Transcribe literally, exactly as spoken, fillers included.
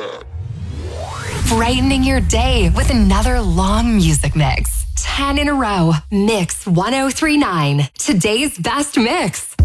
Brightening your day with another long music mix. ten in a row. Mix one oh three point nine. Today's best mix.